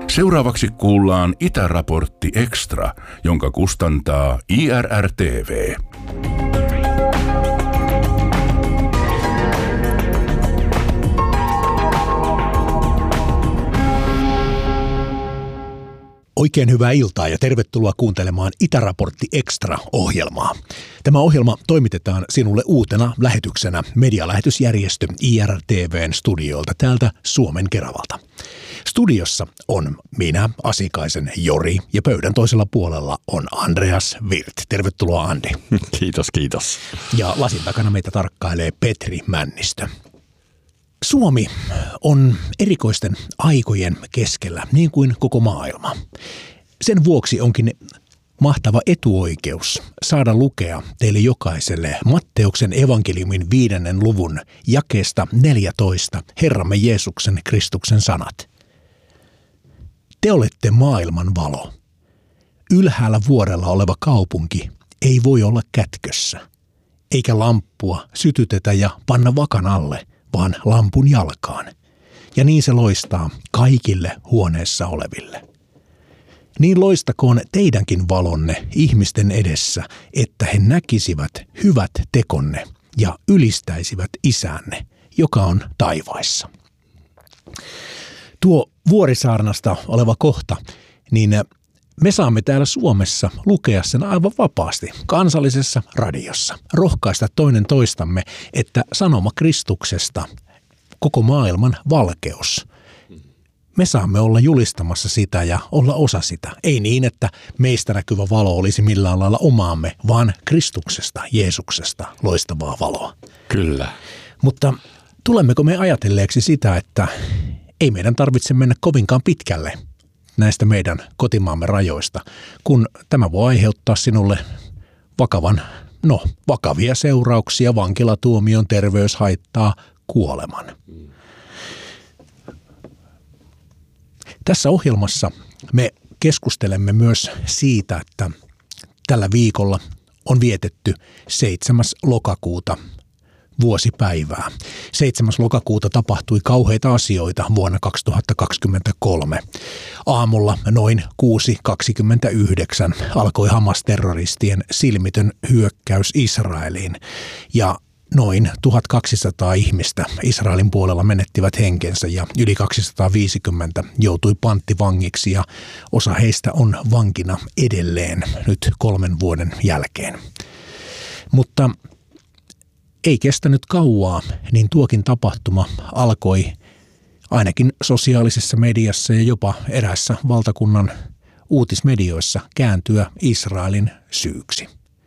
Seuraavaksi kuullaan Itäraportti Extra, jonka kustantaa IRR-TV. Oikein hyvää iltaa ja tervetuloa kuuntelemaan Itäraportti Extra-ohjelmaa. Tämä ohjelma toimitetaan sinulle uutena lähetyksenä medialähetysjärjestö IRR-TV:n studiolta täältä Suomen Keravalta. Studiossa on minä, Asikaisen Jori, ja pöydän toisella puolella on Andreas Wirth. Tervetuloa, Andi. Kiitos. Ja lasin takana meitä tarkkailee Petri Männistö. Suomi on erikoisten aikojen keskellä, niin kuin koko maailma. Sen vuoksi onkin mahtava etuoikeus saada lukea teille jokaiselle Matteuksen evankeliumin 5. luvun jakeesta 14 Herramme Jeesuksen Kristuksen sanat. Te olette maailman valo. Ylhäällä vuorella oleva kaupunki ei voi olla kätkössä, eikä lamppua sytytetä ja panna vakan alle, vaan lampun jalkaan. Ja niin se loistaa kaikille huoneessa oleville. Niin loistakoon teidänkin valonne ihmisten edessä, että he näkisivät hyvät tekonne ja ylistäisivät Isänne, joka on taivaissa. Tuo Vuorisaarnasta oleva kohta, niin me saamme täällä Suomessa lukea sen aivan vapaasti kansallisessa radiossa. Rohkaista toinen toistamme, että sanoma Kristuksesta, koko maailman valkeus. Me saamme olla julistamassa sitä ja olla osa sitä. Ei niin, että meistä näkyvä valo olisi millään lailla omaamme, vaan Kristuksesta, Jeesuksesta loistavaa valoa. Kyllä. Mutta tulemmeko me ajatelleeksi sitä, että ei meidän tarvitse mennä kovinkaan pitkälle näistä meidän kotimaamme rajoista, kun tämä voi aiheuttaa sinulle vakavia seurauksia, vankilatuomion, terveyshaittaa, kuoleman. Tässä ohjelmassa me keskustelemme myös siitä, että tällä viikolla on vietetty 7. lokakuuta vuosipäivää. 7. lokakuuta tapahtui kauheita asioita vuonna 2023. Aamulla noin 6.29 alkoi Hamas-terroristien silmitön hyökkäys Israeliin ja noin 1200 ihmistä Israelin puolella menettivät henkensä ja yli 250 joutui panttivangiksi ja osa heistä on vankina edelleen nyt 3 vuoden jälkeen. Mutta ei kestänyt kauaa, niin tuokin tapahtuma alkoi ainakin sosiaalisessa mediassa ja jopa eräissä valtakunnan uutismedioissa kääntyä Israelin syyksi.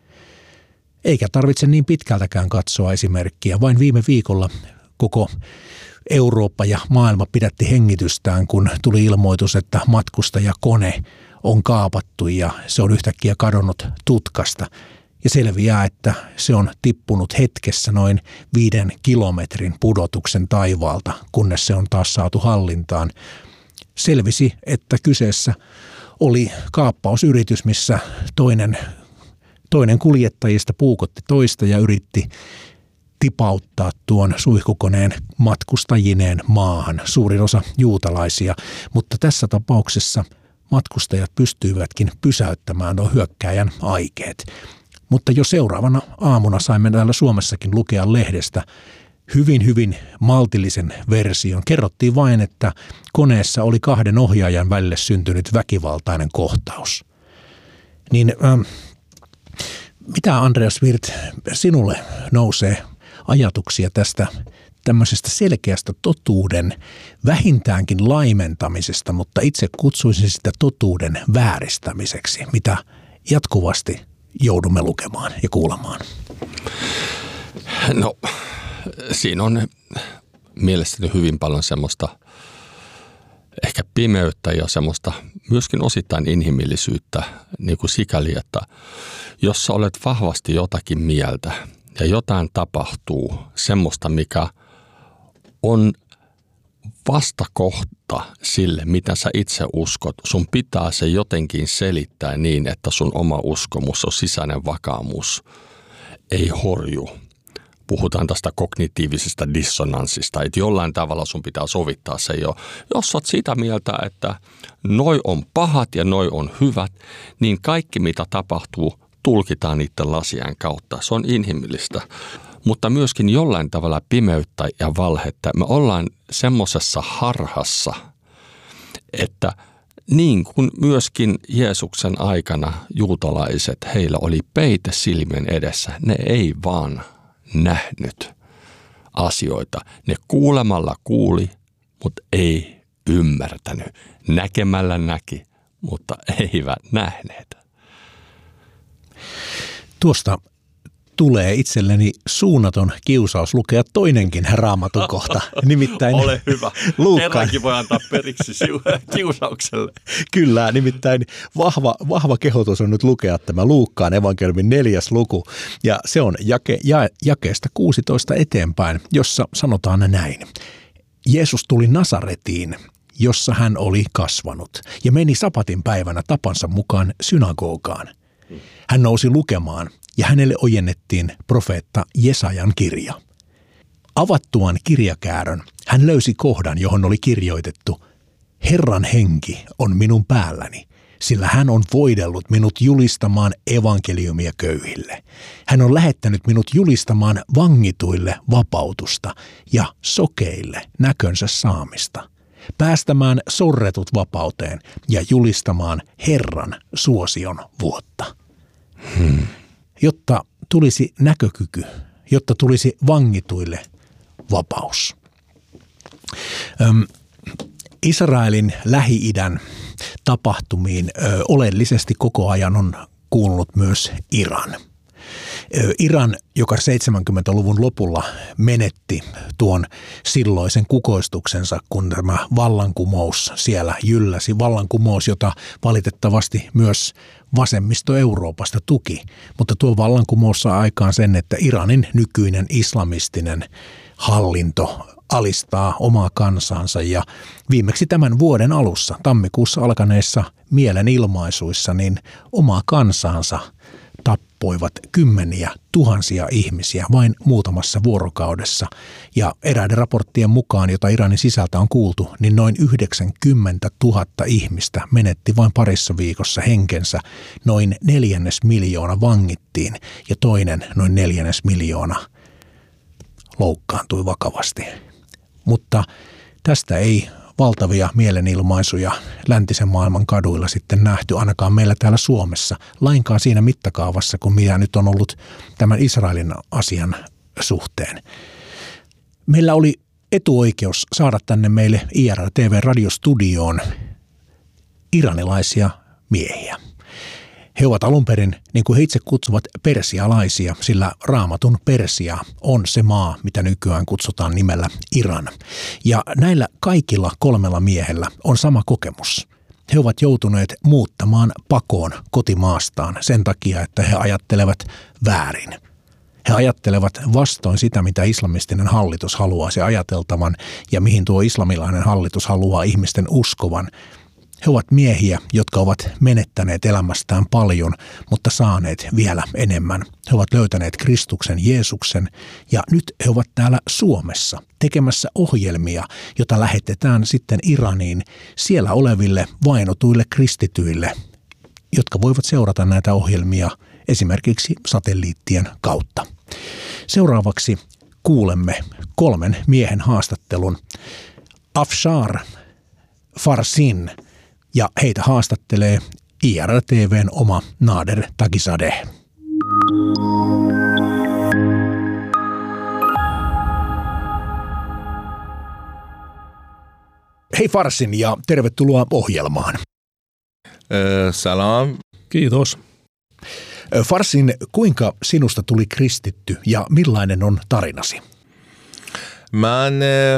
Eikä tarvitse niin pitkältäkään katsoa esimerkkiä. Vain viime viikolla koko Eurooppa ja maailma pidätti hengitystään, kun tuli ilmoitus, että matkustajakone on kaapattu ja se on yhtäkkiä kadonnut tutkasta. Ja selviää, että se on tippunut hetkessä noin 5 kilometrin pudotuksen taivaalta, kunnes se on taas saatu hallintaan. Selvisi, että kyseessä oli kaappausyritys, missä toinen kuljettajista puukotti toista ja yritti tipauttaa tuon suihkukoneen matkustajineen maahan. Suurin osa juutalaisia, mutta tässä tapauksessa matkustajat pystyivätkin pysäyttämään tuon hyökkääjän aikeet. Mutta jo seuraavana aamuna saimme täällä Suomessakin lukea lehdestä hyvin maltillisen version. Kerrottiin vain, että koneessa oli 2 ohjaajan välille syntynyt väkivaltainen kohtaus. Niin mitä, Andreas Wirth, sinulle nousee ajatuksia tästä tämmöisestä selkeästä totuuden vähintäänkin laimentamisesta, mutta itse kutsuisin sitä totuuden vääristämiseksi, mitä jatkuvasti joudumme lukemaan ja kuulemaan? No, siinä on mielestäni hyvin paljon semmoista ehkä pimeyttä ja semmoista myöskin osittain inhimillisyyttä niin kuin sikäli, että jos sä olet vahvasti jotakin mieltä ja jotain tapahtuu semmoista, mikä on vastakohta sille, mitä sä itse uskot. Sun pitää se jotenkin selittää niin, että sun oma uskomus on sisäinen vakaumus ei horju, puhutaan tästä kognitiivisesta dissonanssista, että jollain tavalla sun pitää sovittaa se jo. Jos oot sitä mieltä, että noi on pahat ja noi on hyvät, niin kaikki mitä tapahtuu tulkitaan niiden lasien kautta. Se on inhimillistä, mutta myöskin jollain tavalla pimeyttä ja valhetta. Me ollaan semmoisessa harhassa, että niin kuin myöskin Jeesuksen aikana juutalaiset, heillä oli peite silmien edessä. Ne ei vaan nähnyt asioita. Ne kuulemalla kuuli, mutta ei ymmärtänyt. Näkemällä näki, mutta eivät nähneet. Tuosta tulee itselleni suunnaton kiusaus lukea toinenkin Raamatun kohta. Nimittäin ole hyvä. Luukkaan. Kerrankin voi antaa periksi kiusaukselle. Kyllä, nimittäin vahva kehotus on nyt lukea tämä Luukkaan evankeliumin 4. luku. Ja se on jakeesta 16 eteenpäin, jossa sanotaan näin. Jeesus tuli Nasaretiin, jossa hän oli kasvanut, ja meni sapatin päivänä tapansa mukaan synagogaan. Hän nousi lukemaan, ja hänelle ojennettiin profeetta Jesajan kirja. Avattuaan kirjakäärön hän löysi kohdan, johon oli kirjoitettu: Herran henki on minun päälläni, sillä hän on voidellut minut julistamaan evankeliumia köyhille. Hän on lähettänyt minut julistamaan vangituille vapautusta ja sokeille näkönsä saamista, päästämään sorretut vapauteen ja julistamaan Herran suosion vuotta. Jotta tulisi näkökyky, jotta tulisi vangituille vapaus. Israelin Lähi-idän tapahtumiin oleellisesti koko ajan on kuulunut myös Iran. Iran, joka 70-luvun lopulla menetti tuon silloisen kukoistuksensa, kun tämä vallankumous siellä jylläsi. Vallankumous, jota valitettavasti myös vasemmisto Euroopasta tuki. Mutta tuo vallankumous saa aikaan sen, että Iranin nykyinen islamistinen hallinto alistaa omaa kansansa, ja viimeksi tämän vuoden alussa, tammikuussa alkaneissa mielenilmaisuissa, niin omaa kansansa tappoivat kymmeniä tuhansia ihmisiä vain muutamassa vuorokaudessa. Ja eräiden raporttien mukaan, jota Iranin sisältä on kuultu, niin noin 90 000 ihmistä menetti vain parissa viikossa henkensä. Noin 400 000 vangittiin ja toinen noin 400 000 loukkaantui vakavasti. Mutta tästä ei valtavia mielenilmaisuja läntisen maailman kaduilla sitten nähty, ainakaan meillä täällä Suomessa, lainkaan siinä mittakaavassa, kuin mitä nyt on ollut tämän Israelin asian suhteen. Meillä oli etuoikeus saada tänne meille IRR-TV-radiostudioon iranilaisia miehiä. He ovat alun perin, niin kuin he itse kutsuvat, persialaisia, sillä Raamatun Persia on se maa, mitä nykyään kutsutaan nimellä Iran. Ja näillä kaikilla 3 miehellä on sama kokemus. He ovat joutuneet muuttamaan pakoon kotimaastaan sen takia, että he ajattelevat väärin. He ajattelevat vastoin sitä, mitä islamistinen hallitus haluaa se ajateltavan ja mihin tuo islamilainen hallitus haluaa ihmisten uskovan. He ovat miehiä, jotka ovat menettäneet elämästään paljon, mutta saaneet vielä enemmän. He ovat löytäneet Kristuksen Jeesuksen ja nyt he ovat täällä Suomessa tekemässä ohjelmia, jota lähetetään sitten Iraniin siellä oleville vainotuille kristityille, jotka voivat seurata näitä ohjelmia esimerkiksi satelliittien kautta. Seuraavaksi kuulemme 3 miehen haastattelun. Afshar Farsin, ja heitä haastattelee IRR-TV:n oma Nader Takizadeh. Hei Farsin ja tervetuloa ohjelmaan. Salam. Kiitos. Farsin, kuinka sinusta tuli kristitty ja millainen on tarinasi? من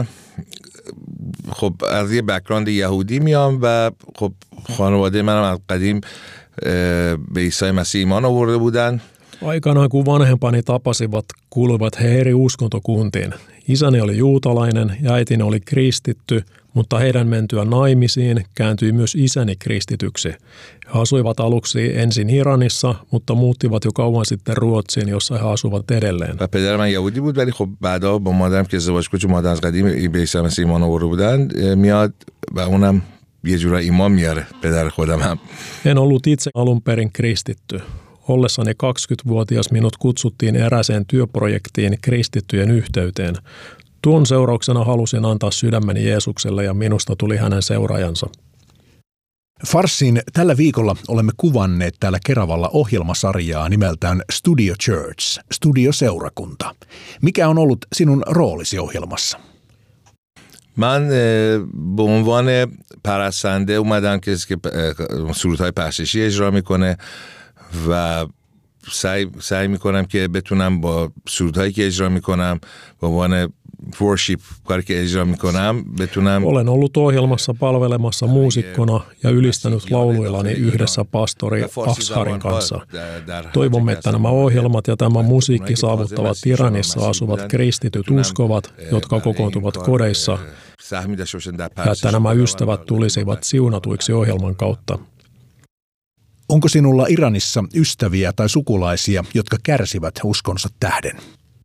خب از یه بک‌گراند یهودی میام و خب خانواده منم از قدیم به عیسی مسیح ایمان آورده بودن. Aikanaan kun vanhempani tapasivat, kuuluivat he eri uskontokuntiin. Isäni oli juutalainen ja äitini oli kristitty, mutta heidän mentyä naimisiin kääntyi myös isäni kristityksi. He asuivat aluksi ensin Iranissa, mutta muuttivat jo kauan sitten Ruotsiin, jossa he asuvat edelleen. پدر من یهودی بود ولی خب بعدا با مادرم که ازدواج کرد چون مادر از قدیم به عیسی مسیح ایمان آورده بودن میاد و اونم یه جورا ایمان میاره پدر خودم هم. En ollut itse alun perin kristitty. Ollessani 20-vuotias minut kutsuttiin erääseen työprojektiin kristittyjen yhteyteen. Tuon seurauksena halusin antaa sydämeni Jeesukselle ja minusta tuli hänen seuraajansa. Farssin tällä viikolla olemme kuvanneet täällä Keravalla ohjelmasarjaa nimeltään Studio Church, studioseurakunta. Mikä on ollut sinun roolisi ohjelmassa? من به عنوان پرستنده اومدم که سرودهای پرستشی اجرا میکنه و سعی میکنم که بتونم با سرودهایی که اجرا میکنم به عنوان worship کاری که اجرا میکنم بتونم. Olen ollut ohjelmassa palvelemassa muusikkona ja ylistänyt lauluillani yhdessä pastori Afsharin kanssa. Toivomme, että nämä ohjelmat ja tämä musiikki saavuttavat Iranissa asuvat kristityt uskovat, jotka kokoontuvat kodeissa, ja että nämä ystävät tulisivat siunatuiksi ohjelman kautta. Onko sinulla Iranissa ystäviä tai sukulaisia, jotka kärsivät uskonsa tähden?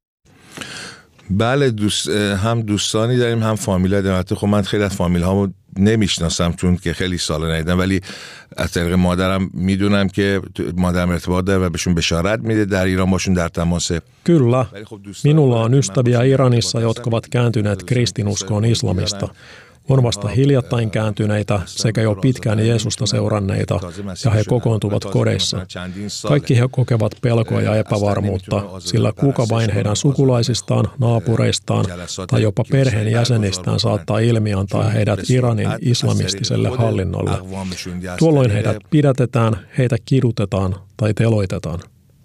بله هم دوستانی داریم هم فامیلا داریم. البته خب من خیلی از فامیل هامو نمیشناسم چون که خیلی سالا ندیدم ولی از طریق مادرم میدونم که مادرم ارتباط داره و بهشون بشارت میده در ایران باشون در تماسه. Kyllä. Minulla on ystäviä Iranissa, jotka ovat kääntyneet kristinuskoon islamista. On vasta hiljattain kääntyneitä sekä jo pitkään Jeesusta seuranneita, ja he kokoontuvat kodeissa. Kaikki he kokevat pelkoa ja epävarmuutta, sillä kuka vain heidän sukulaisistaan, naapureistaan tai jopa perheen jäsenistään saattaa ilmiantaa heidät Iranin islamistiselle hallinnolle. Tuolloin heidät pidätetään, heitä kidutetaan tai teloitetaan.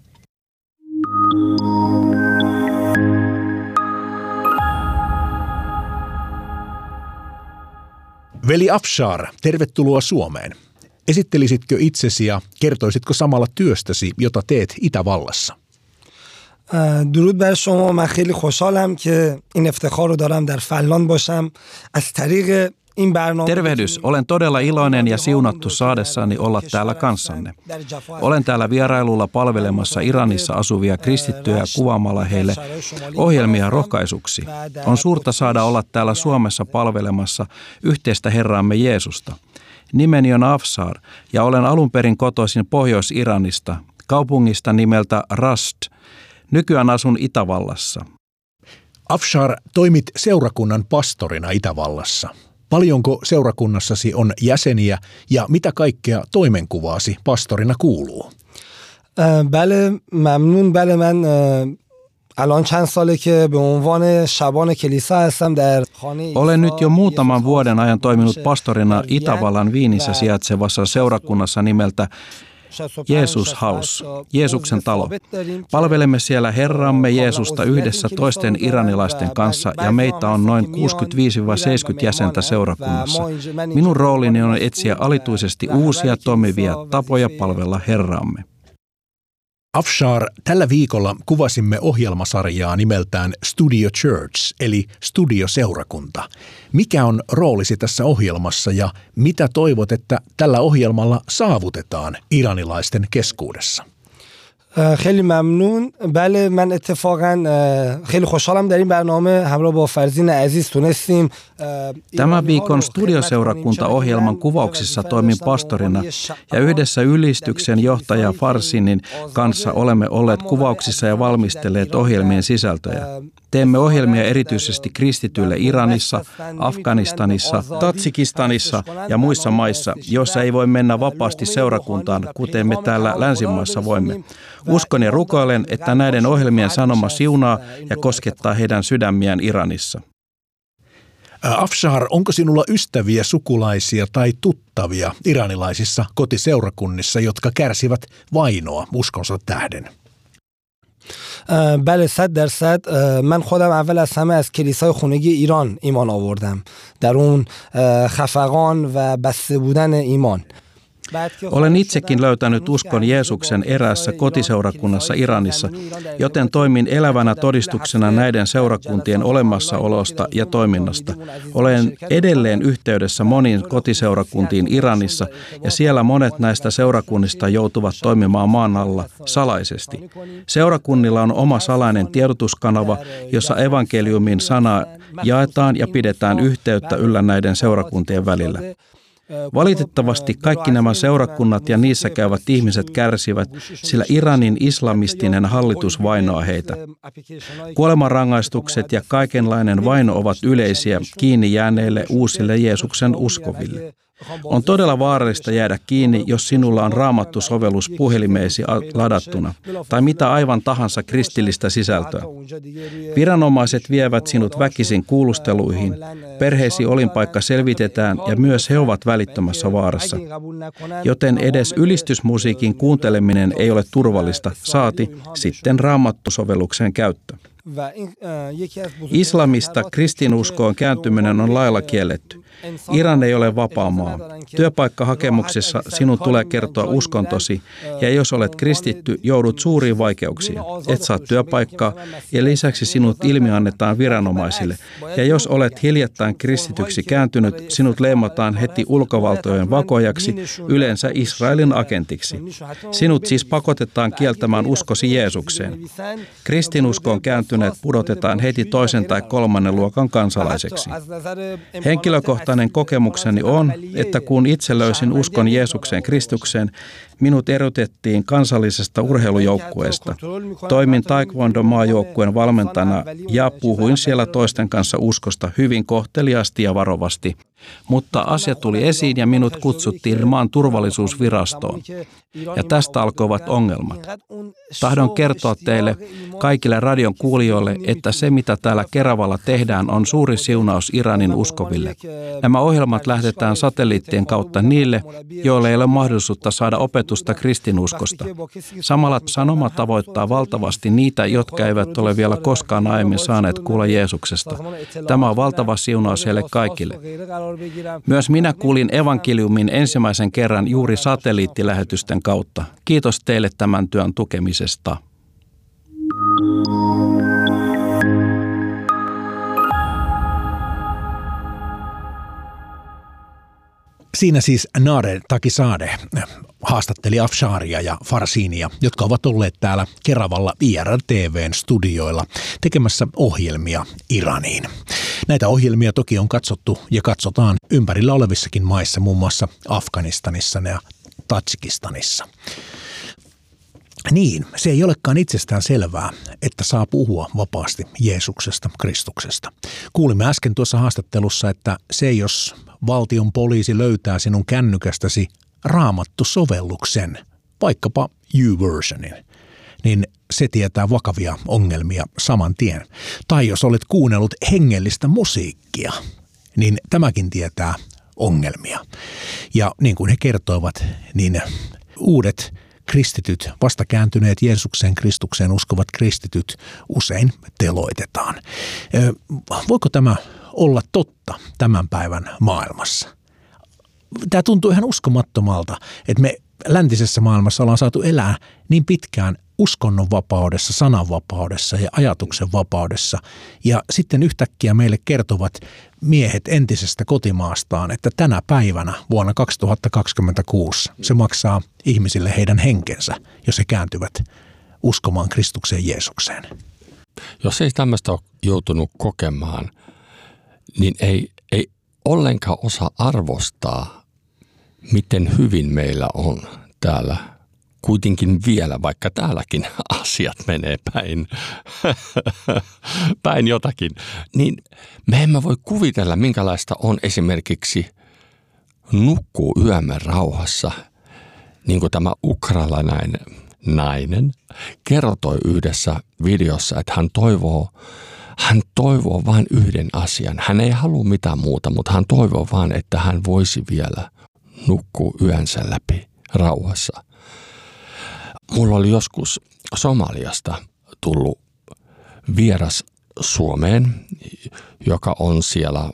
Veli Afshar, tervetuloa Suomeen. Esittelisitkö itsesi ja kertoisitko samalla työstäsi, jota teet Itävallassa? درود بر شما. من خیلی خوشحالم که این افتخار رو دارم در فلان باشم از طریق این برنامه. Tervehdys, olen todella iloinen ja siunattu saadessani olla täällä kanssanne. Olen täällä vierailulla palvelemassa Iranissa asuvia kristittyjä kuvaamalla heille ohjelmia rohkaisuksi. On suurta saada olla täällä Suomessa palvelemassa yhteistä Herraamme Jeesusta. Nimeni on Afshar ja olen alun perin kotoisin Pohjois-Iranista, kaupungista nimeltä Rast. Nykyään asun Itävallassa. Afshar, toimit seurakunnan pastorina Itävallassa. Paljonko seurakunnassasi on jäseniä ja mitä kaikkea toimenkuvaasi pastorina kuuluu? بله ممنون. بله من الان چند ساله که به عنوان شبان کلیسا هستم در خانه. Olen nyt jo muutaman vuoden ajan toiminut pastorina Itävallan Viinissä sijaitsevassa seurakunnassa nimeltä Jesus House, Jeesuksen talo. Palvelemme siellä Herramme Jeesusta yhdessä toisten iranilaisten kanssa ja meitä on noin 65-70 jäsentä seurakunnassa. Minun roolini on etsiä alituisesti uusia toimivia tapoja palvella Herramme. Afshar, tällä viikolla kuvasimme ohjelmasarjaa nimeltään Studio Church, eli studioseurakunta. Mikä on roolisi tässä ohjelmassa ja mitä toivot, että tällä ohjelmalla saavutetaan iranilaisten keskuudessa? خیلی ممنون. بله من اتفاقا خیلی خوشحالم در این برنامه همراه با فرزین عزیز تونستیم. Tämän viikon studioseurakunta-ohjelman kuvauksissa toimin pastorina ja yhdessä ylistyksen johtaja Farsinin kanssa olemme olleet kuvauksissa ja valmistelleet ohjelmien sisältöjä. Teemme ohjelmia erityisesti kristityille Iranissa, Afganistanissa, Tatsikistanissa ja muissa maissa, joissa ei voi mennä vapaasti seurakuntaan, kuten me täällä länsimaissa voimme. Uskon ja rukoilen, että näiden ohjelmien sanoma siunaa ja koskettaa heidän sydämiään Iranissa. Afshar, onko sinulla ystäviä, sukulaisia tai tuttavia iranilaisissa kotiseurakunnissa, jotka kärsivät vainoa uskonsa tähden? بله 100%. من خودم اول از همه از کلیسای خونگی ایران ایمان آوردم در اون خفقان و بسته بودن ایمان. Olen itsekin löytänyt uskon Jeesuksen eräässä kotiseurakunnassa Iranissa, joten toimin elävänä todistuksena näiden seurakuntien olemassaolosta ja toiminnasta. Olen edelleen yhteydessä moniin kotiseurakuntiin Iranissa ja siellä monet näistä seurakunnista joutuvat toimimaan maan alla salaisesti. Seurakunnilla on oma salainen tiedotuskanava, jossa evankeliumin sanaa jaetaan ja pidetään yhteyttä yllä näiden seurakuntien välillä. Valitettavasti kaikki nämä seurakunnat ja niissä käyvät ihmiset kärsivät, sillä Iranin islamistinen hallitus vainoaa heitä. Kuolemanrangaistukset ja kaikenlainen vaino ovat yleisiä kiinni jääneille uusille Jeesuksen uskoville. On todella vaarallista jäädä kiinni, jos sinulla on Raamattu-sovellus puhelimeesi ladattuna tai mitä aivan tahansa kristillistä sisältöä. Viranomaiset vievät sinut väkisin kuulusteluihin, perheesi olinpaikka selvitetään ja myös he ovat välittömässä vaarassa. Joten edes ylistysmusiikin kuunteleminen ei ole turvallista, saati sitten Raamattu-sovelluksen käyttö. Islamista kristinuskoon kääntyminen on lailla kielletty. Iran ei ole vapaa maa. Työpaikkahakemuksessa sinun tulee kertoa uskontosi, ja jos olet kristitty, joudut suuriin vaikeuksiin. Et saa työpaikkaa, ja lisäksi sinut ilmiannetaan viranomaisille. Ja jos olet hiljattain kristityksi kääntynyt, sinut leimataan heti ulkovaltojen vakojaksi, yleensä Israelin agentiksi. Sinut siis pakotetaan kieltämään uskosi Jeesukseen. Kristinuskoon kääntyneet pudotetaan heti 2. tai 3. luokan kansalaiseksi. Henkilökohtainen kokemukseni on, että kun itse löysin uskon Jeesukseen Kristukseen, minut erotettiin kansallisesta urheilujoukkueesta. Toimin taekwondo-maajoukkueen valmentajana ja puhuin siellä toisten kanssa uskosta hyvin kohteliaasti ja varovasti. Mutta asia tuli esiin ja minut kutsuttiin maan turvallisuusvirastoon. Ja tästä alkoivat ongelmat. Tahdon kertoa teille kaikille radion kuulijoille, että se mitä täällä Keravalla tehdään on suuri siunaus Iranin uskoville. Nämä ohjelmat lähetetään satelliittien kautta niille, joille ei ole mahdollisuutta saada opetusta kristinuskosta. Samalla sanoma tavoittaa valtavasti niitä, jotka eivät ole vielä koskaan aiemmin saaneet kuulla Jeesuksesta. Tämä on valtava siunaus heille kaikille. Myös minä kuulin evankeliumin ensimmäisen kerran juuri satelliittilähetysten kautta. Kiitos teille tämän työn tukemisesta. Siinä siis Nader Takizadeh haastatteli Afsharia ja Farsinia, jotka ovat olleet täällä Keravalla IRTV:n studioilla tekemässä ohjelmia Iraniin. Näitä ohjelmia toki on katsottu ja katsotaan ympärillä olevissakin maissa, muun muassa Afganistanissa ja Tadžikistanissa. Niin, se ei olekaan itsestään selvää, että saa puhua vapaasti Jeesuksesta, Kristuksesta. Kuulimme äsken tuossa haastattelussa, että se jos valtion poliisi löytää sinun kännykästäsi Raamattu-sovelluksen, vaikkapa YouVersionin, niin se tietää vakavia ongelmia saman tien. Tai jos olet kuunnellut hengellistä musiikkia, niin tämäkin tietää ongelmia. Ja niin kuin he kertoivat, niin uudet kristityt, vastakääntyneet Jeesukseen Kristukseen uskovat kristityt usein teloitetaan. Voiko tämä olla totta tämän päivän maailmassa? Tämä tuntuu ihan uskomattomalta, että me läntisessä maailmassa ollaan saatu elää niin pitkään uskonnonvapaudessa, sananvapaudessa ja ajatuksen vapaudessa. Ja sitten yhtäkkiä meille kertovat miehet entisestä kotimaastaan, että tänä päivänä vuonna 2026 se maksaa ihmisille heidän henkensä, jos he kääntyvät uskomaan Kristukseen Jeesukseen. Jos ei tämmöistä ole joutunut kokemaan, niin ei ollenkaan osaa arvostaa, miten hyvin meillä on täällä kuitenkin vielä, vaikka täälläkin asiat menee päin jotakin, niin me emme voi kuvitella, minkälaista on esimerkiksi nukkuu yömme rauhassa, niin kuin tämä ukrainalainen nainen kertoi yhdessä videossa, että hän toivoo vain yhden asian. Hän ei halua mitään muuta, mutta hän toivoo vain, että hän voisi vielä nukkua yönsä läpi rauhassa. Mulla oli joskus Somaliasta tullut vieras Suomeen, joka on siellä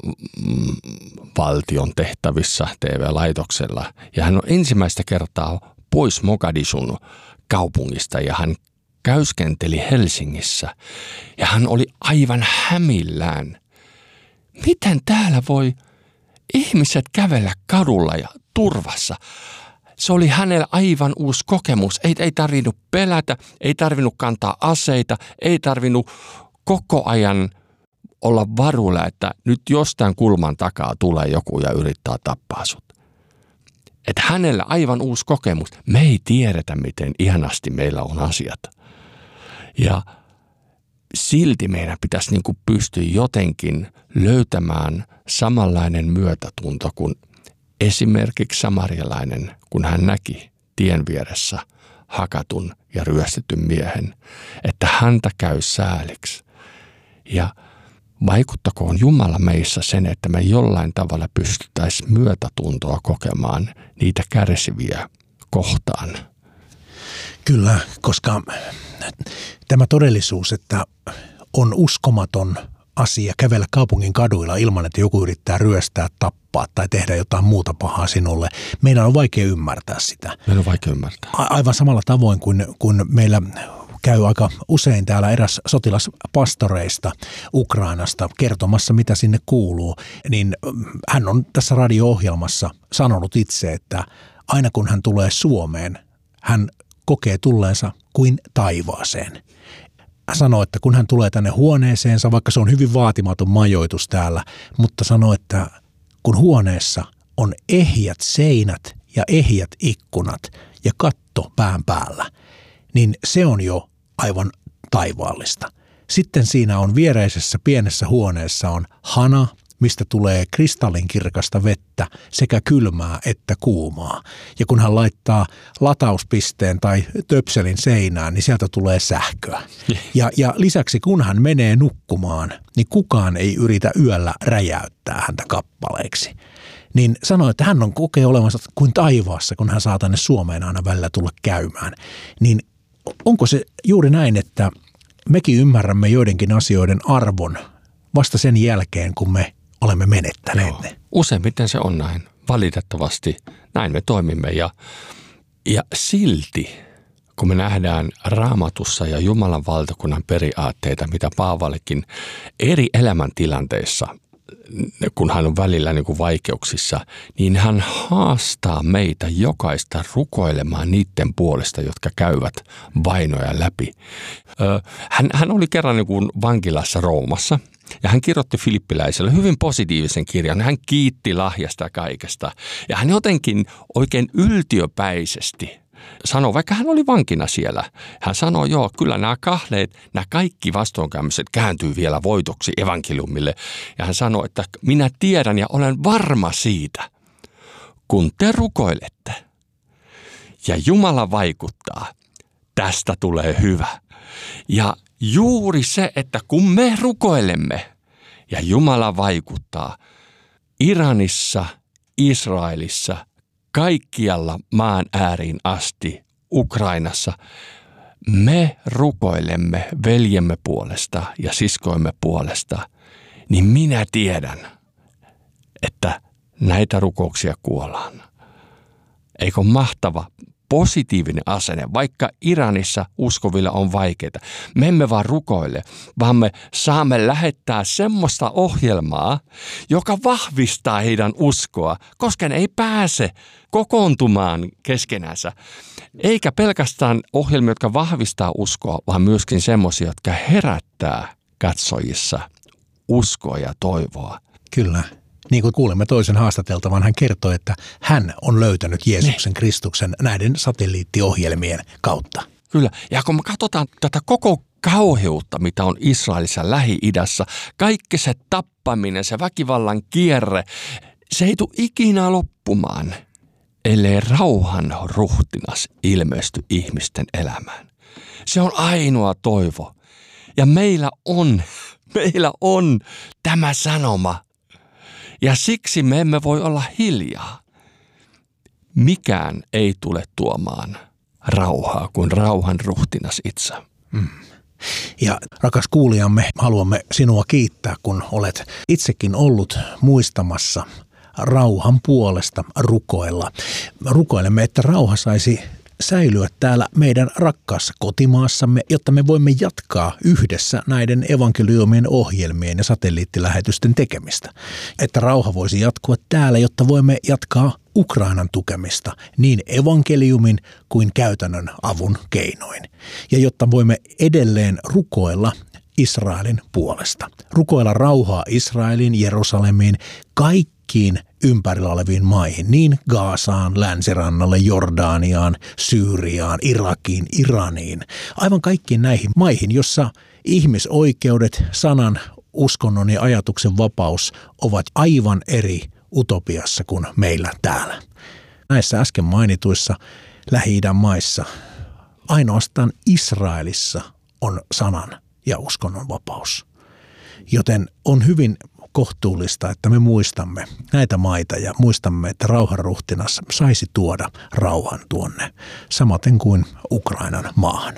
valtion tehtävissä TV-laitoksella. Ja hän on ensimmäistä kertaa pois Mogadishun kaupungista ja hän käyskenteli Helsingissä. Ja hän oli aivan hämillään. Miten täällä voi ihmiset kävellä kadulla ja turvassa? Se oli hänellä aivan uusi kokemus. Ei tarvinnut pelätä, ei tarvinnut kantaa aseita, ei tarvinnut koko ajan olla varuilla, että nyt jostain kulman takaa tulee joku ja yrittää tappaa sut. Että hänellä aivan uusi kokemus. Me ei tiedetä, miten ihanasti meillä on asiat. Ja silti meidän pitäisi niin kuin pystyä jotenkin löytämään samanlainen myötätunto kuin esimerkiksi samarialainen, kun hän näki tien vieressä hakatun ja ryöstetyn miehen, että häntä käy sääliksi. Ja vaikuttakoon Jumala meissä sen, että me jollain tavalla pystyttäisiin myötätuntoa kokemaan niitä kärsiviä kohtaan. Kyllä, koska tämä todellisuus, että on uskomaton asia kävellä kaupungin kaduilla ilman, että joku yrittää ryöstää, tappaa tai tehdä jotain muuta pahaa sinulle. Meidän on vaikea ymmärtää sitä. Meidän on vaikea ymmärtää. Aivan samalla tavoin kuin meillä käy aika usein täällä eräs sotilaspastoreista Ukrainasta kertomassa, mitä sinne kuuluu, niin hän on tässä radio-ohjelmassa sanonut itse, että aina kun hän tulee Suomeen, hän kokee tulleensa kuin taivaaseen. Hän sanoo, että kun hän tulee tänne huoneeseensa, vaikka se on hyvin vaatimaton majoitus täällä, mutta sanoo, että kun huoneessa on ehjät seinät ja ehjät ikkunat ja katto pään päällä, niin se on jo aivan taivaallista. Sitten siinä on viereisessä pienessä huoneessa on hana, mistä tulee kristallinkirkasta vettä sekä kylmää että kuumaa. Ja kun hän laittaa latauspisteen tai töpselin seinään, niin sieltä tulee sähköä. Ja lisäksi kun hän menee nukkumaan, niin kukaan ei yritä yöllä räjäyttää häntä kappaleiksi. Niin sanoi, että hän on kokee olevansa kuin taivaassa, kun hän saa tänne Suomeen aina välillä tulla käymään. Niin onko se juuri näin, että mekin ymmärrämme joidenkin asioiden arvon vasta sen jälkeen, kun me olemme menettäneet ne? Useimmiten se on näin. Valitettavasti näin me toimimme ja silti, kun me nähdään Raamatussa ja Jumalan valtakunnan periaatteita, mitä Paavalikin eri elämäntilanteissa, kun hän on välillä niin kuin vaikeuksissa, niin hän haastaa meitä jokaista rukoilemaan niiden puolesta, jotka käyvät vainoja läpi. Hän oli kerran niin kuin vankilassa Roomassa ja hän kirjoitti filippiläiselle hyvin positiivisen kirjan. Hän kiitti lahjasta kaikesta ja hän jotenkin oikein yltiöpäisesti sanoi, vaikka hän oli vankina siellä, hän sanoi, joo, kyllä nämä kahleet, nämä kaikki vastoinkäymiset kääntyy vielä voitoksi evankeliumille. Ja hän sanoi, että minä tiedän ja olen varma siitä, kun te rukoilette ja Jumala vaikuttaa, tästä tulee hyvä. Ja juuri se, että kun me rukoilemme ja Jumala vaikuttaa Iranissa, Israelissa, kaikkialla maan ääriin asti Ukrainassa, me rukoilemme veljemme puolesta ja siskoimme puolesta, niin minä tiedän, että näitä rukouksia kuollaan. Eikö mahtava positiivinen asenne, vaikka Iranissa uskovilla on vaikeita. Me emme vaan rukoile, vaan me saamme lähettää semmoista ohjelmaa, joka vahvistaa heidän uskoa, koska ne ei pääse kokoontumaan keskenänsä. Eikä pelkästään ohjelmia, jotka vahvistaa uskoa, vaan myöskin semmoisia, jotka herättää katsojissa uskoa ja toivoa. Kyllä. Niin kuin kuulemme toisen haastateltavan, hän kertoi, että hän on löytänyt Jeesuksen Kristuksen näiden satelliittiohjelmien kautta. Kyllä, ja kun me katsotaan tätä koko kauheutta, mitä on Israelissa Lähi-idässä, kaikki se tappaminen, se väkivallan kierre, se ei tule ikinä loppumaan, ellei rauhan ruhtinas ilmesty ihmisten elämään. Se on ainoa toivo. Ja meillä on tämä sanoma. Ja siksi me emme voi olla hiljaa. Mikään ei tule tuomaan rauhaa kuin rauhan ruhtinas itse. Ja rakas kuulijamme, haluamme sinua kiittää, kun olet itsekin ollut muistamassa rauhan puolesta rukoilla. Rukoilemme, että rauha saisi säilyä täällä meidän rakkaassa kotimaassamme, jotta me voimme jatkaa yhdessä näiden evankeliumien ohjelmien ja satelliittilähetysten tekemistä. Että rauha voisi jatkua täällä, jotta voimme jatkaa Ukrainan tukemista niin evankeliumin kuin käytännön avun keinoin. Ja jotta voimme edelleen rukoilla Israelin puolesta. Rukoilla rauhaa Israeliin, Jerusalemiin, kaikkiin ympärillä oleviin maihin, niin Gazaan, Länsirannalle, Jordaniaan, Syyriaan, Irakiin, Iraniin. Aivan kaikkiin näihin maihin, jossa ihmisoikeudet, sanan, uskonnon ja ajatuksen vapaus ovat aivan eri utopiassa kuin meillä täällä. Näissä äsken mainituissa Lähi-idän maissa ainoastaan Israelissa on sanan ja uskonnon vapaus. Joten on hyvin kohtuullista, että me muistamme näitä maita ja muistamme, että rauhanruhtinas saisi tuoda rauhan tuonne, samaten kuin Ukrainan maahan.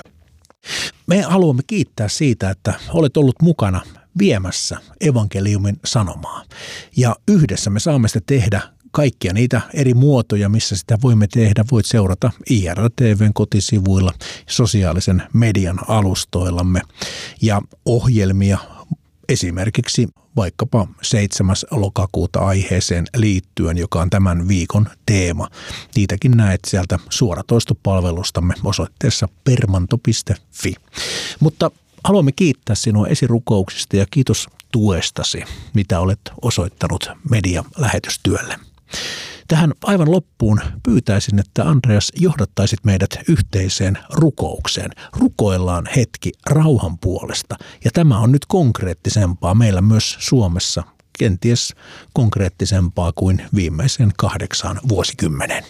Me haluamme kiittää siitä, että olet ollut mukana viemässä evankeliumin sanomaa. Ja yhdessä me saamme sitä tehdä kaikkia niitä eri muotoja, missä sitä voimme tehdä. Voit seurata IRTV:n kotisivuilla, sosiaalisen median alustoillamme ja ohjelmia esimerkiksi vaikkapa 7. lokakuuta aiheeseen liittyen, joka on tämän viikon teema. Niitäkin näet sieltä suoratoistopalvelustamme osoitteessa permanto.fi. Mutta haluamme kiittää sinua esirukouksista ja kiitos tuestasi, mitä olet osoittanut medialähetystyölle. Tähän aivan loppuun pyytäisin, että Andreas johdattaisit meidät yhteiseen rukoukseen. Rukoillaan hetki rauhan puolesta ja tämä on nyt konkreettisempaa meillä myös Suomessa, kenties konkreettisempaa kuin viimeisen 8 vuosikymmenen.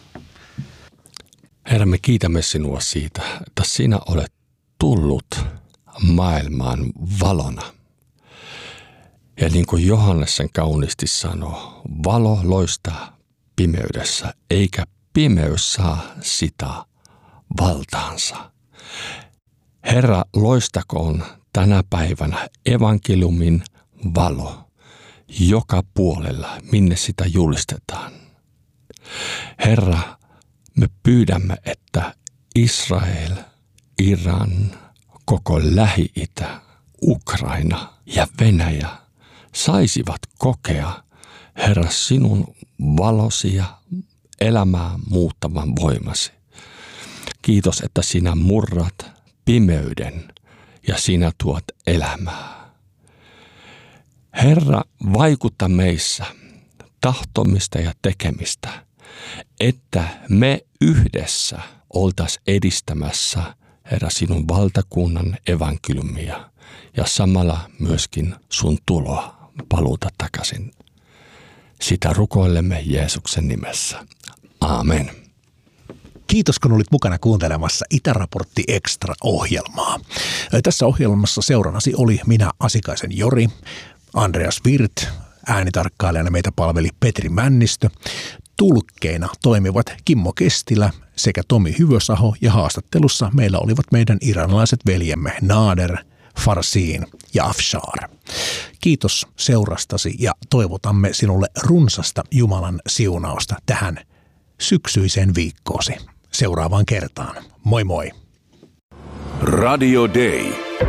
Herra, me kiitämme sinua siitä, että sinä olet tullut maailmaan valona. Ja niin kuin Johannes sen kauniisti sanoo, valo loistaa pimeydessä, eikä pimeys saa sitä valtaansa. Herra, loistakoon tänä päivänä evankeliumin valo joka puolella, minne sitä julistetaan. Herra, me pyydämme, että Israel, Iran, koko Lähi-itä, Ukraina ja Venäjä saisivat kokea, Herra, sinun valosi ja elämää muuttavan voimasi. Kiitos, että sinä murrat pimeyden ja sinä tuot elämää. Herra, vaikuta meissä tahtomista ja tekemistä, että me yhdessä oltaisiin edistämässä, Herra, sinun valtakunnan evankeliumia ja samalla myöskin sun tuloa paluuta takaisin. Sitä rukoilemme Jeesuksen nimessä. Aamen. Kiitos, kun olit mukana kuuntelemassa Itäraportti Extra-ohjelmaa. Tässä ohjelmassa seurannasi oli minä, Asikaisen Jori, Andreas Wirth, äänitarkkailijana meitä palveli Petri Männistö, tulkkeina toimivat Kimmo Kestilä sekä Tomi Hyvösaho ja haastattelussa meillä olivat meidän iranilaiset veljemme Nader, Farsiin ja Afshar. Kiitos seurastasi ja toivotamme sinulle runsasta Jumalan siunausta tähän syksyiseen viikkoosi. Seuraavaan kertaan. Moi moi! Radio Day.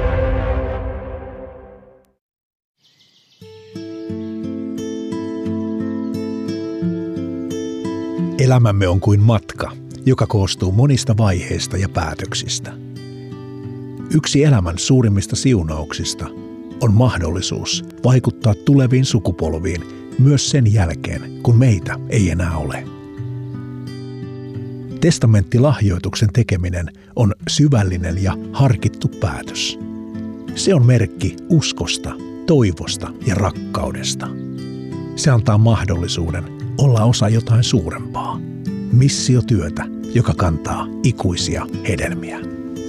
Elämämme on kuin matka, joka koostuu monista vaiheista ja päätöksistä. Yksi elämän suurimmista siunauksista on mahdollisuus vaikuttaa tuleviin sukupolviin myös sen jälkeen, kun meitä ei enää ole. Testamenttilahjoituksen tekeminen on syvällinen ja harkittu päätös. Se on merkki uskosta, toivosta ja rakkaudesta. Se antaa mahdollisuuden olla osa jotain suurempaa. Missiotyötä, joka kantaa ikuisia hedelmiä.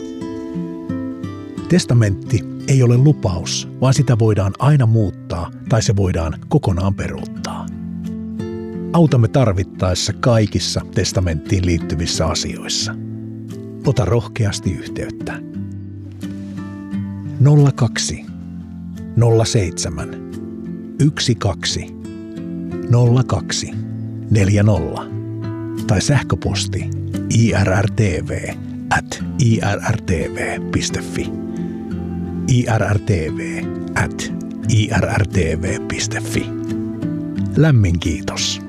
Testamentti ei ole lupaus, vaan sitä voidaan aina muuttaa tai se voidaan kokonaan peruuttaa. Autamme tarvittaessa kaikissa testamenttiin liittyvissä asioissa. Ota rohkeasti yhteyttä. 02 07 12 02 40 tai sähköposti irrtv@irrtv.fi. irrtv@irrtv.fi. Lämmin kiitos.